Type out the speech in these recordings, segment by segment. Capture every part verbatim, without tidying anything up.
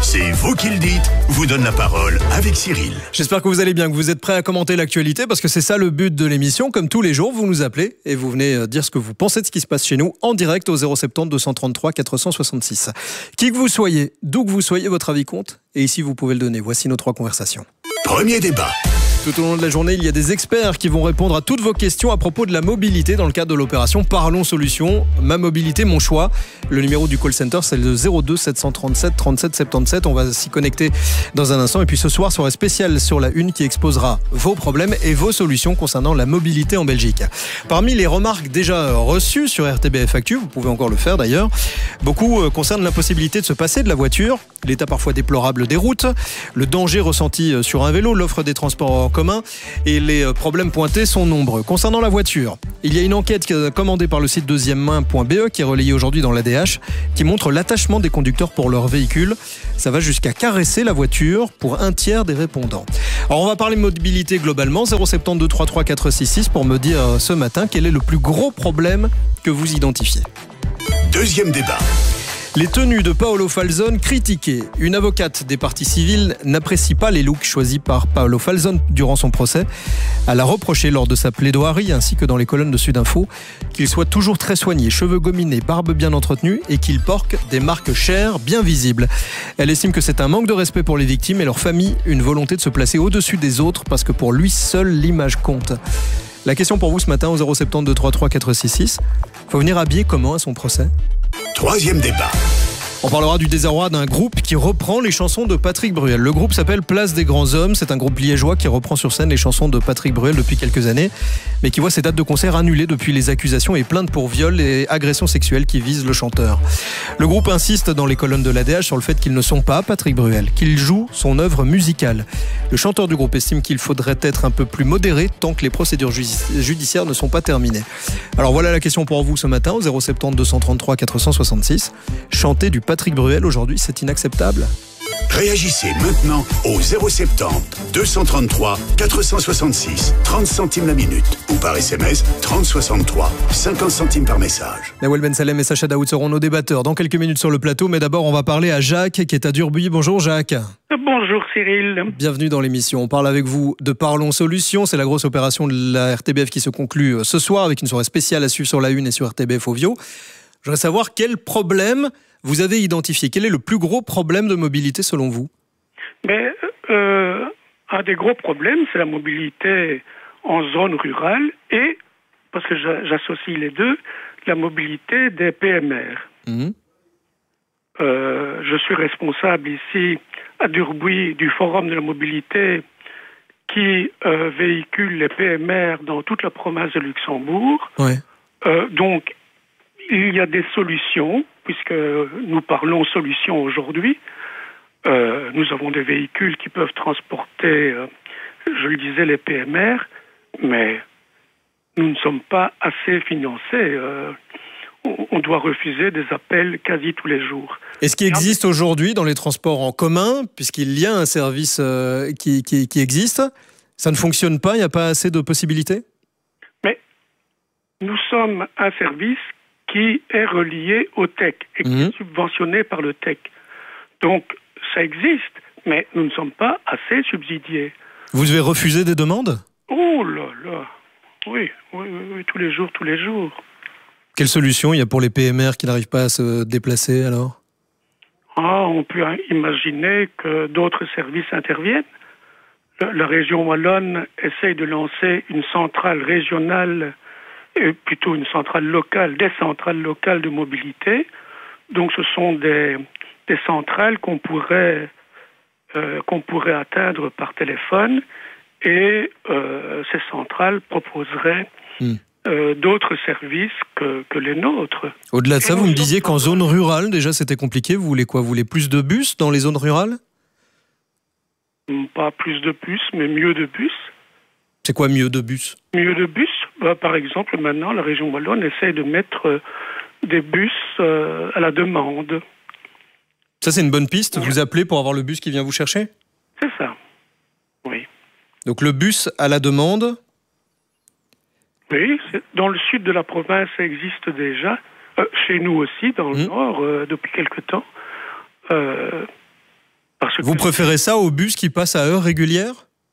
C'est vous qui le dites, vous donne la parole avec Cyril. J'espère que vous allez bien, que vous êtes prêts à commenter l'actualité, parce que c'est ça le but de l'émission. Comme tous les jours, vous nous appelez et vous venez dire ce que vous pensez de ce qui se passe chez nous en direct au zéro sept zéro deux cent trente-trois quatre cent soixante-six. Qui que vous soyez, d'où que vous soyez, votre avis compte. Et ici, vous pouvez le donner. Voici nos trois conversations. Premier débat. Tout au long de la journée, il y a des experts qui vont répondre à toutes vos questions à propos de la mobilité dans le cadre de l'opération Parlons Solutions. Ma mobilité, mon choix. Le numéro du call center, c'est le zéro deux sept cent trente-sept trente-sept soixante-dix-sept. On va s'y connecter dans un instant. Et puis ce soir, soirée spéciale sur la Une qui exposera vos problèmes et vos solutions concernant la mobilité en Belgique. Parmi les remarques déjà reçues sur R T B F Actu, vous pouvez encore le faire d'ailleurs, beaucoup concernent l'impossibilité de se passer de la voiture, l'état parfois déplorable des routes, le danger ressenti sur un vélo, l'offre des transports en commun et les problèmes pointés sont nombreux. Concernant la voiture, il y a une enquête commandée par le site deuxième main point b e qui est relayée aujourd'hui dans l'A D H qui montre l'attachement des conducteurs pour leur véhicule. Ça va jusqu'à caresser la voiture pour un tiers des répondants. Alors on va parler mobilité globalement, zéro sept zéro deux trois trois quatre six six pour me dire ce matin quel est le plus gros problème que vous identifiez. Deuxième débat. Les tenues de Paolo Falzone critiquées. Une avocate des parties civiles n'apprécie pas les looks choisis par Paolo Falzone durant son procès. Elle a reproché lors de sa plaidoirie ainsi que dans les colonnes de Sudinfo qu'il soit toujours très soigné, cheveux gominés, barbe bien entretenue et qu'il porte des marques chères bien visibles. Elle estime que c'est un manque de respect pour les victimes et leur famille, une volonté de se placer au-dessus des autres parce que pour lui seule l'image compte. La question pour vous ce matin au zéro sept zéro deux trois trois quatre six six. Faut venir habiller comment à son procès ? Troisième débat. On parlera du désarroi d'un groupe qui reprend les chansons de Patrick Bruel. Le groupe s'appelle Place des Grands Hommes. C'est un groupe liégeois qui reprend sur scène les chansons de Patrick Bruel depuis quelques années, mais qui voit ses dates de concert annulées depuis les accusations et plaintes pour viol et agressions sexuelles qui visent le chanteur. Le groupe insiste dans les colonnes de l'A D H sur le fait qu'ils ne sont pas Patrick Bruel, qu'ils jouent son œuvre musicale. Le chanteur du groupe estime qu'il faudrait être un peu plus modéré tant que les procédures judiciaires ne sont pas terminées. Alors voilà la question pour vous ce matin au zéro sept zéro deux cent trente-trois quatre cent soixante-six. Chanter du Patrick Bruel aujourd'hui, c'est inacceptable. Réagissez maintenant au zéro sept zéro deux cent trente-trois quatre cent soixante-six, trente centimes la minute ou par S M S trente soixante-trois, cinquante centimes par message. Nawel Ben Salem et Sacha Daoud seront nos débatteurs dans quelques minutes sur le plateau, mais d'abord on va parler à Jacques qui est à Durbuy. Bonjour Jacques. Bonjour Cyril. Bienvenue dans l'émission. On parle avec vous de Parlons Solutions. C'est la grosse opération de la R T B F qui se conclut ce soir avec une soirée spéciale à suivre sur la Une et sur R T B F Ovio. Je voudrais savoir quel problème vous avez identifié. Quel est le plus gros problème de mobilité selon vous ? Mais, euh, un des gros problèmes, c'est la mobilité en zone rurale et, parce que j'associe les deux, la mobilité des P M R. Mmh. Euh, je suis responsable ici à Durbuy du Forum de la mobilité qui euh, véhicule les P M R dans toute la province de Luxembourg. Ouais. Euh, donc, il y a des solutions, puisque nous parlons solutions aujourd'hui. Euh, nous avons des véhicules qui peuvent transporter, euh, je le disais, les P M R, mais nous ne sommes pas assez financés. Euh, on, on doit refuser des appels quasi tous les jours. Et ce qui existe aujourd'hui dans les transports en commun, puisqu'il y a un service euh, qui, qui, qui existe, ça ne fonctionne pas, il n'y a pas assez de possibilités ? Mais nous sommes un service qui est relié au T E C et qui mmh. est subventionné par le T E C. Donc, ça existe, mais nous ne sommes pas assez subsidiés. Vous devez refuser des demandes ? Oh là là, oui, oui, oui, oui, tous les jours, tous les jours. Quelle solution il y a pour les P M R qui n'arrivent pas à se déplacer alors ? Ah, on peut imaginer que d'autres services interviennent. La région wallonne essaye de lancer une centrale régionale, et plutôt une centrale locale, des centrales locales de mobilité. Donc ce sont des, des centrales qu'on pourrait, euh, qu'on pourrait atteindre par téléphone et euh, ces centrales proposeraient mmh. euh, d'autres services que, que les nôtres. Au-delà de ça, vous me disiez qu'en zone rurale, déjà c'était compliqué. Vous voulez quoi ? Vous voulez plus de bus dans les zones rurales ? Pas plus de bus, mais mieux de bus. C'est quoi mieux de bus ? Mieux de bus, bah, par exemple, maintenant, la région wallonne essaie de mettre euh, des bus euh, à la demande. Ça, c'est une bonne piste. Oui. Vous appelez pour avoir le bus qui vient vous chercher ? C'est ça, oui. Donc le bus à la demande ? Oui, dans le sud de la province, ça existe déjà. Euh, chez nous aussi, dans le mmh. nord, euh, depuis quelque temps. Euh, Vous préférez ça aux bus qui passent à heure régulière ?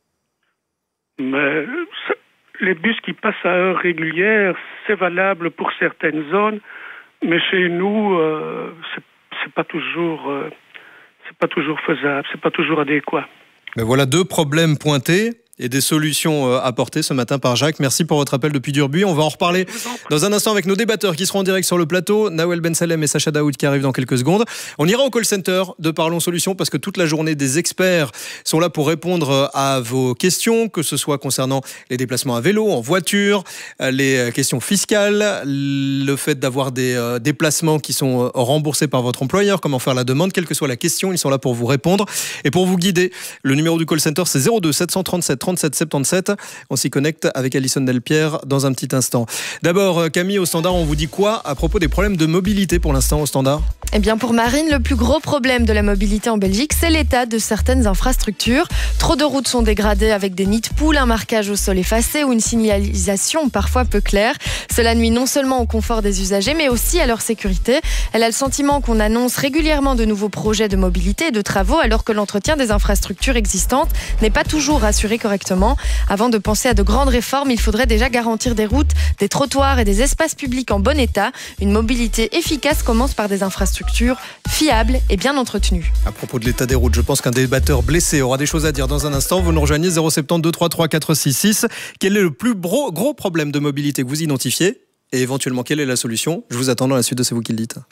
Mais les bus qui passent à heure régulière, c'est valable pour certaines zones, mais chez nous, euh, c'est, c'est pas toujours, euh, c'est pas toujours faisable, c'est pas toujours adéquat. Mais voilà deux problèmes pointés et des solutions apportées ce matin par Jacques. Merci pour votre appel depuis Durbuy. On va en reparler dans un instant avec nos débatteurs qui seront en direct sur le plateau, Nawel Ben Salem et Sacha Daoud qui arrivent dans quelques secondes. On ira au call center de Parlons Solutions parce que toute la journée des experts sont là pour répondre à vos questions, que ce soit concernant les déplacements à vélo, en voiture, les questions fiscales, le fait d'avoir des déplacements qui sont remboursés par votre employeur, comment faire la demande, quelle que soit la question, ils sont là pour vous répondre et pour vous guider. Le numéro du call center c'est zéro deux sept cent trente-sept trente-sept soixante-dix-sept. On s'y connecte avec Alison Delpierre dans un petit instant. D'abord, Camille, au standard, on vous dit quoi à propos des problèmes de mobilité pour l'instant au standard ? Eh bien, pour Marine, le plus gros problème de la mobilité en Belgique, c'est l'état de certaines infrastructures. Trop de routes sont dégradées avec des nids de poules, un marquage au sol effacé ou une signalisation parfois peu claire. Cela nuit non seulement au confort des usagers, mais aussi à leur sécurité. Elle a le sentiment qu'on annonce régulièrement de nouveaux projets de mobilité et de travaux, alors que l'entretien des infrastructures existantes n'est pas toujours assuré correctement. Avant de penser à de grandes réformes, il faudrait déjà garantir des routes, des trottoirs et des espaces publics en bon état. Une mobilité efficace commence par des infrastructures fiables et bien entretenues. À propos de l'état des routes, je pense qu'un débatteur blessé aura des choses à dire dans un instant. Vous nous rejoignez zéro sept deux trois trois quatre six six. Quel est le plus gros, gros problème de mobilité que vous identifiez ? Et éventuellement, quelle est la solution ? Je vous attends dans la suite de C'est vous qui le dites.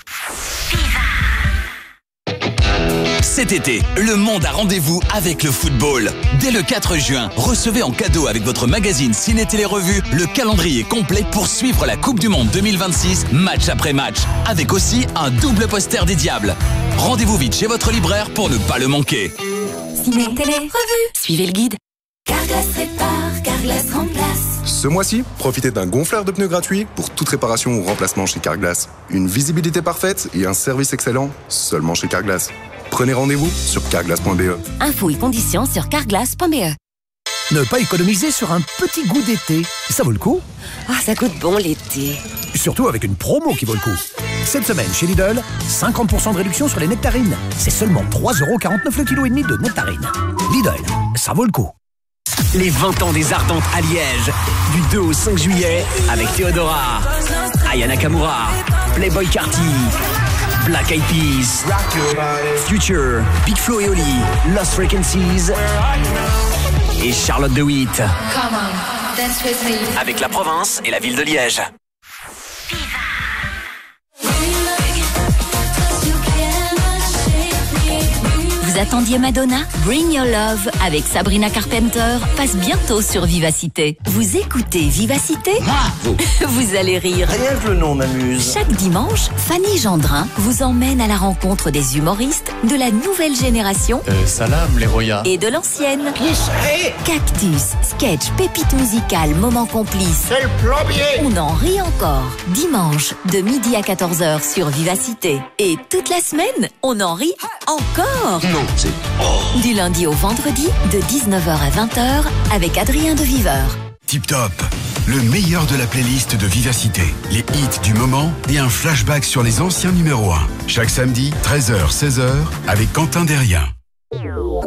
Cet été, le monde a rendez-vous avec le football. Dès le quatre juin, recevez en cadeau avec votre magazine Ciné Télé Revue le calendrier complet pour suivre la Coupe du Monde deux mille vingt-six, match après match, avec aussi un double poster des Diables. Rendez-vous vite chez votre libraire pour ne pas le manquer. Ciné Télé Revue, suivez le guide. Carglass répare, Carglass remplace. Ce mois-ci, profitez d'un gonfleur de pneus gratuit pour toute réparation ou remplacement chez Carglass. Une visibilité parfaite et un service excellent seulement chez Carglass. Prenez rendez-vous sur carglass point b e. Infos et conditions sur carglass point b e. Ne pas économiser sur un petit goût d'été, ça vaut le coup. Ah, ça goûte bon l'été. Surtout avec une promo qui vaut le coup. Cette semaine chez Lidl, cinquante pour cent de réduction sur les nectarines. C'est seulement trois euros quarante-neuf le kilo et demi de nectarines. Lidl, ça vaut le coup. Les vingt ans des Ardentes à Liège, du deux au cinq juillet, avec Théodora, Aya Nakamura, Playboy Carti, Black Eyed Peas, Future, Big Flo et Oli, Lost Frequencies et Charlotte de Witt. Avec la province et la ville de Liège. Vous attendiez Madonna ? Bring Your Love avec Sabrina Carpenter passe bientôt sur Vivacité. Vous écoutez Vivacité ? Bravo ! Vous allez rire. Rien que le nom m'amuse. Chaque dimanche, Fanny Gendrin vous emmène à la rencontre des humoristes de la nouvelle génération euh, Salam les Roya et de l'ancienne. Qui c'est ? Cactus, sketch, pépite musicale, moment complice. C'est le plombier ! On en rit encore. Dimanche, de midi à quatorze heures sur Vivacité. Et toute la semaine, on en rit encore. Non, c'est... Oh. Du lundi au vendredi, de dix-neuf heures à vingt heures, avec Adrien de Viveur. Tip Top, le meilleur de la playlist de Vivacité. Les hits du moment et un flashback sur les anciens numéros un. Chaque samedi, treize heures, seize heures, avec Quentin Derrien.